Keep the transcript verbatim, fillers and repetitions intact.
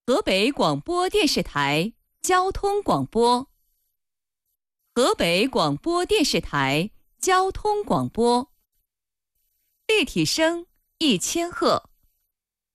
河北广播电视台交通广播。河北广播电视台交通广播。立体声一千赫，